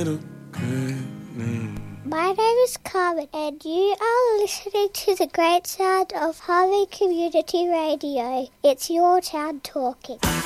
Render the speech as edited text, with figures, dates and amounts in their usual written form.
My name is Carmen, and you are listening to the great sound of Harvey Community Radio. It's your town talking.